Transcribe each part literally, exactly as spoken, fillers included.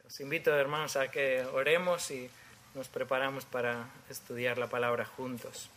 Os invito, hermanos, a que oremos y nos preparamos para estudiar la palabra juntos.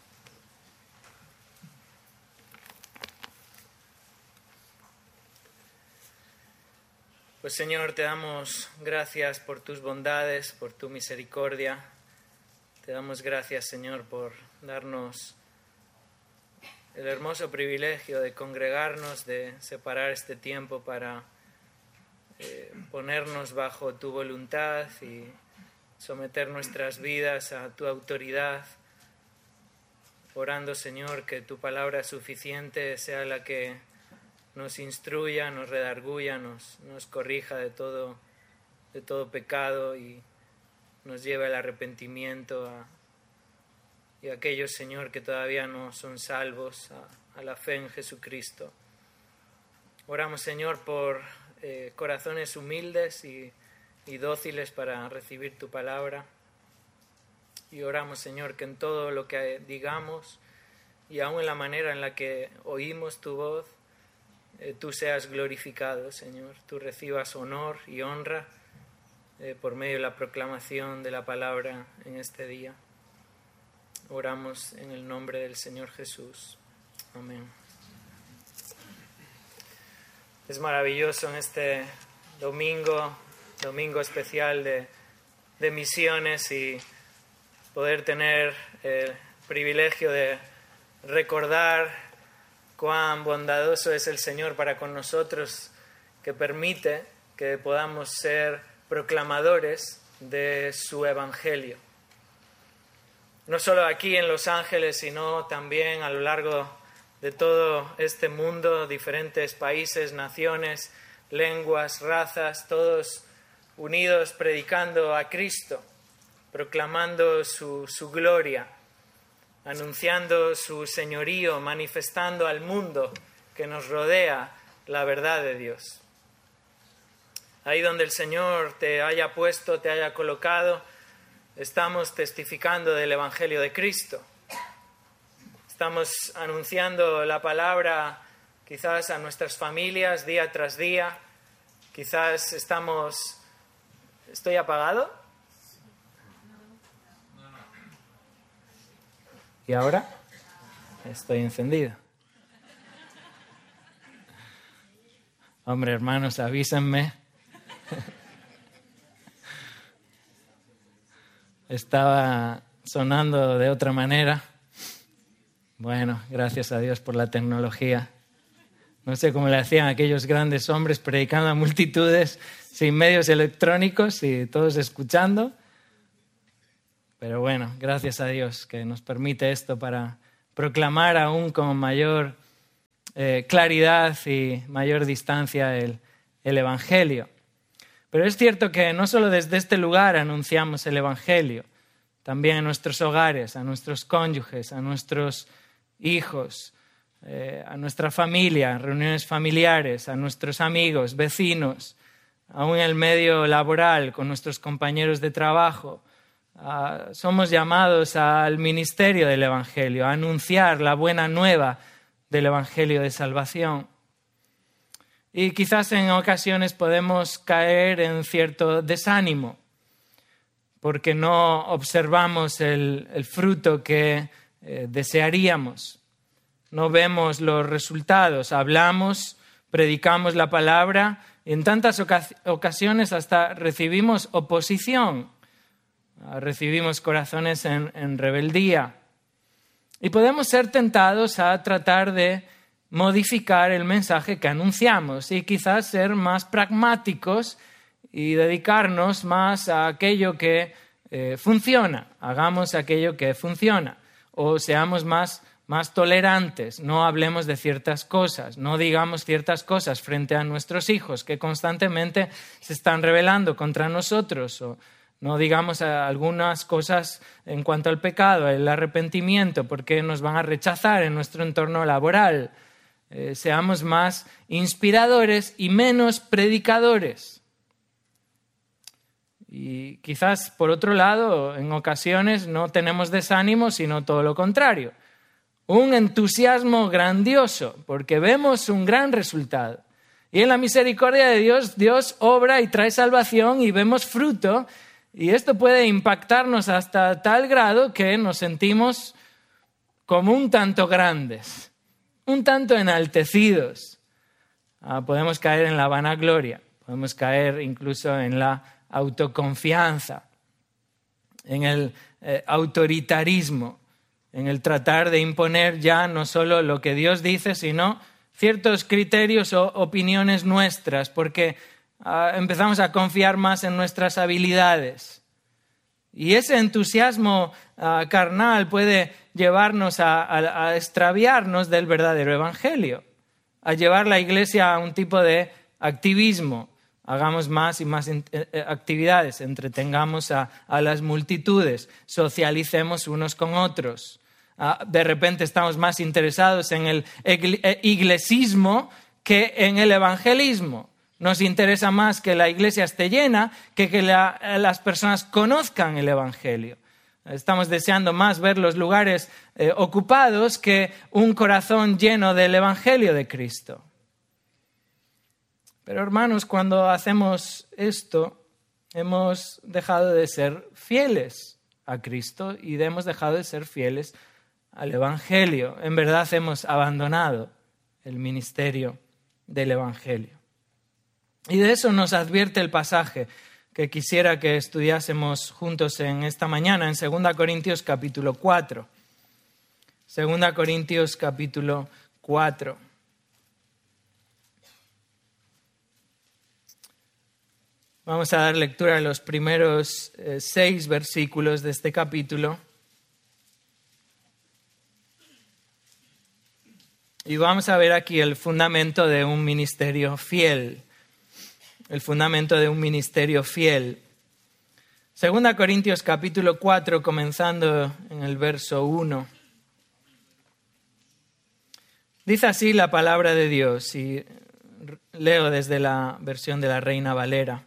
Pues Señor, te damos gracias por tus bondades, por tu misericordia. Te damos gracias, Señor, por darnos el hermoso privilegio de congregarnos, de separar este tiempo para eh, ponernos bajo tu voluntad y someter nuestras vidas a tu autoridad, orando, Señor, que tu palabra suficiente sea la que nos instruya, nos redarguya, nos, nos corrija de todo, de todo pecado y nos lleve al arrepentimiento a, y a aquellos, Señor, que todavía no son salvos, a, a la fe en Jesucristo. Oramos, Señor, por eh, corazones humildes y, y dóciles para recibir tu palabra. Y oramos, Señor, que en todo lo que digamos y aun en la manera en la que oímos tu voz, eh, tú seas glorificado, Señor. Tú recibas honor y honra eh, por medio de la proclamación de la palabra en este día. Oramos en el nombre del Señor Jesús. Amén. Es maravilloso en este domingo, domingo especial de, de misiones y poder tener el privilegio de recordar cuán bondadoso es el Señor para con nosotros, que permite que podamos ser proclamadores de su evangelio. No solo aquí en Los Ángeles, sino también a lo largo de todo este mundo, diferentes países, naciones, lenguas, razas, todos unidos predicando a Cristo, proclamando su, su gloria, anunciando su señorío, manifestando al mundo que nos rodea la verdad de Dios. Ahí donde el Señor te haya puesto, te haya colocado, estamos testificando del Evangelio de Cristo. Estamos anunciando la palabra quizás a nuestras familias día tras día. Quizás estamos... ¿Estoy apagado? ¿Y ahora? Estoy encendido. Hombre, hermanos, avísenme. Estaba sonando de otra manera. Bueno, gracias a Dios por la tecnología. No sé cómo le hacían aquellos grandes hombres predicando a multitudes sin medios electrónicos y todos escuchando. Pero bueno, gracias a Dios que nos permite esto para proclamar aún con mayor eh, claridad y mayor distancia el, el Evangelio. Pero es cierto que no solo desde este lugar anunciamos el Evangelio, también en nuestros hogares, a nuestros cónyuges, a nuestros hijos, eh, a nuestra familia, reuniones familiares, a nuestros amigos, vecinos, aún en el medio laboral, con nuestros compañeros de trabajo. Uh, somos llamados al ministerio del Evangelio, a anunciar la buena nueva del Evangelio de salvación. Y quizás en ocasiones podemos caer en cierto desánimo porque no observamos el, el fruto que eh, desearíamos. No vemos los resultados. Hablamos, predicamos la palabra y en tantas oca- ocasiones hasta recibimos oposición. Recibimos corazones en, en rebeldía. Y podemos ser tentados a tratar de modificar el mensaje que anunciamos y quizás ser más pragmáticos y dedicarnos más a aquello que eh, funciona. Hagamos aquello que funciona. O seamos más, más tolerantes. No hablemos de ciertas cosas. No digamos ciertas cosas frente a nuestros hijos que constantemente se están rebelando contra nosotros. O no digamos algunas cosas en cuanto al pecado, el arrepentimiento, porque nos van a rechazar en nuestro entorno laboral. Eh, seamos más inspiradores y menos predicadores. Y quizás, por otro lado, en ocasiones no tenemos desánimo, sino todo lo contrario. Un entusiasmo grandioso, porque vemos un gran resultado. Y en la misericordia de Dios, Dios obra y trae salvación y vemos fruto. Y esto puede impactarnos hasta tal grado que nos sentimos como un tanto grandes, un tanto enaltecidos. Ah, podemos caer en la vanagloria, podemos caer incluso en la autoconfianza, en el eh, autoritarismo, en el tratar de imponer ya no solo lo que Dios dice, sino ciertos criterios o opiniones nuestras, porque uh, empezamos a confiar más en nuestras habilidades. Y ese entusiasmo uh, carnal puede llevarnos a, a, a extraviarnos del verdadero evangelio, a llevar la iglesia a un tipo de activismo. Hagamos más y más actividades, entretengamos a, a las multitudes, socialicemos unos con otros. De repente estamos más interesados en el iglesismo que en el evangelismo. Nos interesa más que la iglesia esté llena que que la, las personas conozcan el evangelio. Estamos deseando más ver los lugares eh, ocupados que un corazón lleno del evangelio de Cristo. Pero hermanos, cuando hacemos esto, hemos dejado de ser fieles a Cristo y hemos dejado de ser fieles al Evangelio. En verdad hemos abandonado el ministerio del Evangelio. Y de eso nos advierte el pasaje que quisiera que estudiásemos juntos en esta mañana, en Segunda Corintios capítulo cuatro. Segunda Corintios capítulo cuatro. Vamos a dar lectura a los primeros eh, seis versículos de este capítulo. Y vamos a ver aquí el fundamento de un ministerio fiel. El fundamento de un ministerio fiel. Segunda Corintios capítulo cuatro, comenzando en el verso uno. Dice así la palabra de Dios, y leo desde la versión de la Reina Valera.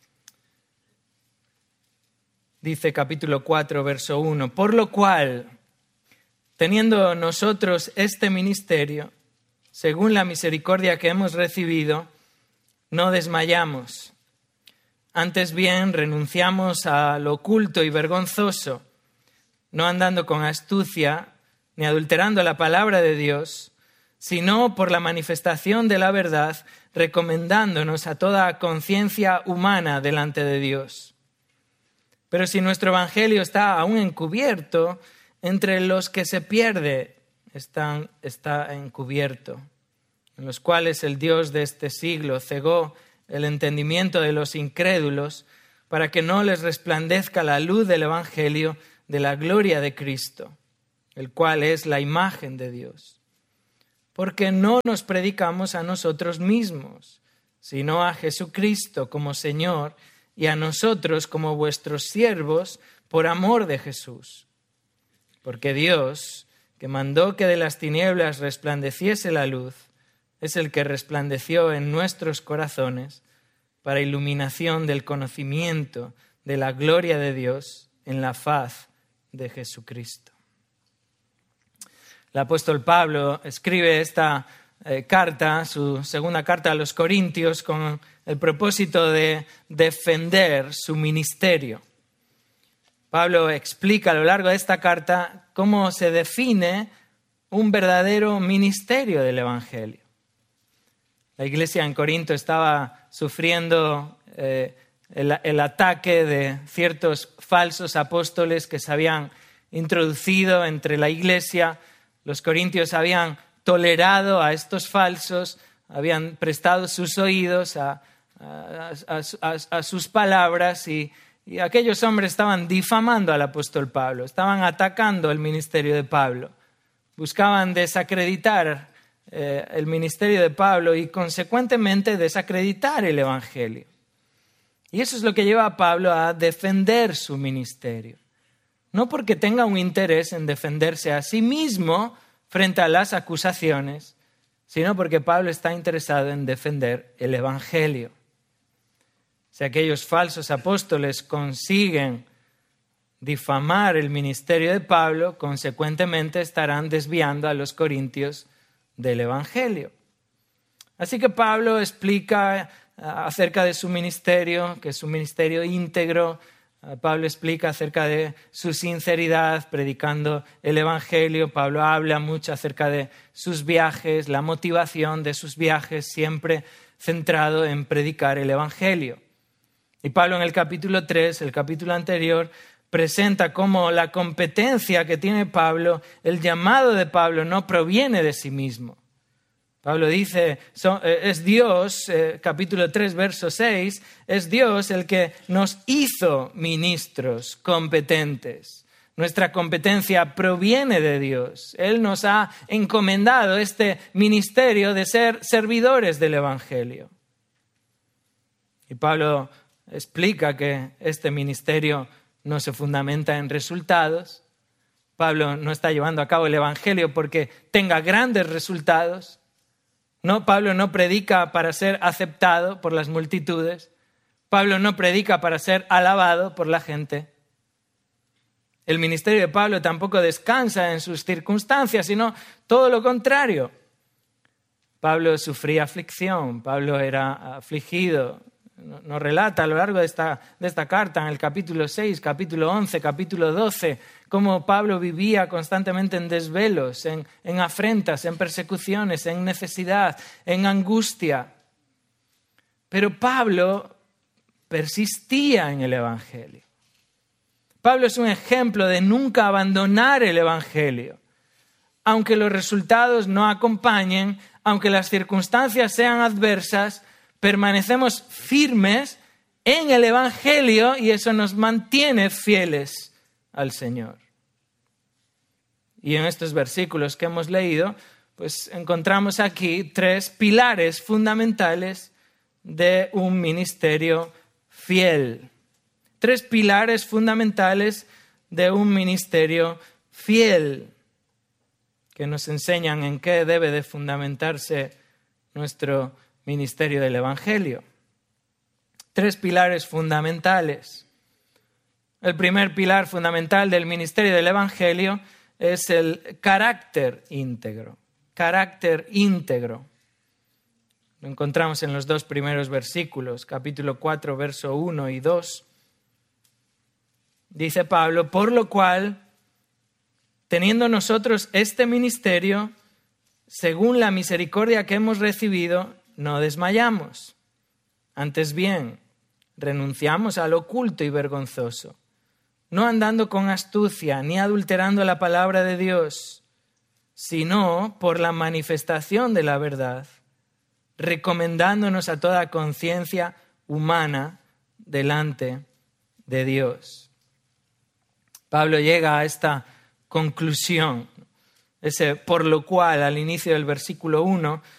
Dice capítulo cuatro, verso uno. Por lo cual, teniendo nosotros este ministerio, según la misericordia que hemos recibido, no desmayamos. Antes bien, renunciamos a lo oculto y vergonzoso, no andando con astucia ni adulterando la palabra de Dios, sino por la manifestación de la verdad, recomendándonos a toda conciencia humana delante de Dios. Pero si nuestro evangelio está aún encubierto, entre los que se pierde están, está encubierto, en los cuales el Dios de este siglo cegó el entendimiento de los incrédulos para que no les resplandezca la luz del evangelio de la gloria de Cristo, el cual es la imagen de Dios. Porque no nos predicamos a nosotros mismos, sino a Jesucristo como Señor y a nosotros como vuestros siervos por amor de Jesús. Porque Dios, que mandó que de las tinieblas resplandeciese la luz, es el que resplandeció en nuestros corazones para iluminación del conocimiento de la gloria de Dios en la faz de Jesucristo. El apóstol Pablo escribe esta eh, carta, su segunda carta a los Corintios, con el propósito de defender su ministerio. Pablo explica a lo largo de esta carta cómo se define un verdadero ministerio del Evangelio. La iglesia en Corinto estaba sufriendo eh, el, el ataque de ciertos falsos apóstoles que se habían introducido entre la iglesia. Los corintios habían tolerado a estos falsos, habían prestado sus oídos a, a, a, a, a sus palabras y, y aquellos hombres estaban difamando al apóstol Pablo, estaban atacando el ministerio de Pablo, buscaban desacreditar eh, el ministerio de Pablo y consecuentemente desacreditar el evangelio. Y eso es lo que lleva a Pablo a defender su ministerio. No porque tenga un interés en defenderse a sí mismo frente a las acusaciones, sino porque Pablo está interesado en defender el evangelio. Si aquellos falsos apóstoles consiguen difamar el ministerio de Pablo, consecuentemente estarán desviando a los corintios del evangelio. Así que Pablo explica acerca de su ministerio, que es un ministerio íntegro. Pablo explica acerca de su sinceridad predicando el Evangelio. Pablo habla mucho acerca de sus viajes, la motivación de sus viajes, siempre centrado en predicar el Evangelio. Y Pablo en el capítulo tres, el capítulo anterior, presenta cómo la competencia que tiene Pablo, el llamado de Pablo, no proviene de sí mismo. Pablo dice, es Dios, eh, capítulo tres, verso seis, es Dios el que nos hizo ministros competentes. Nuestra competencia proviene de Dios. Él nos ha encomendado este ministerio de ser servidores del Evangelio. Y Pablo explica que este ministerio no se fundamenta en resultados. Pablo no está llevando a cabo el Evangelio porque tenga grandes resultados. No, Pablo no predica para ser aceptado por las multitudes. Pablo no predica para ser alabado por la gente. El ministerio de Pablo tampoco descansa en sus circunstancias, sino todo lo contrario. Pablo sufría aflicción, Pablo era afligido. Nos relata a lo largo de esta, de esta carta, en el capítulo seis, capítulo once, capítulo doce, cómo Pablo vivía constantemente en desvelos, en, en afrentas, en persecuciones, en necesidad, en angustia. Pero Pablo persistía en el Evangelio. Pablo es un ejemplo de nunca abandonar el Evangelio. Aunque los resultados no acompañen, aunque las circunstancias sean adversas, permanecemos firmes en el Evangelio y eso nos mantiene fieles al Señor. Y en estos versículos que hemos leído, pues encontramos aquí tres pilares fundamentales de un ministerio fiel. Tres pilares fundamentales de un ministerio fiel que nos enseñan en qué debe de fundamentarse nuestro ministerio del Evangelio. Tres pilares fundamentales. El primer pilar fundamental del ministerio del Evangelio es el carácter íntegro. Carácter íntegro. Lo encontramos en los dos primeros versículos, capítulo cuatro, verso uno y dos. Dice Pablo, por lo cual, teniendo nosotros este ministerio, según la misericordia que hemos recibido, no desmayamos. Antes bien, renunciamos al oculto y vergonzoso, no andando con astucia ni adulterando la palabra de Dios, sino por la manifestación de la verdad, recomendándonos a toda conciencia humana delante de Dios. Pablo llega a esta conclusión, ese por lo cual al inicio del versículo uno,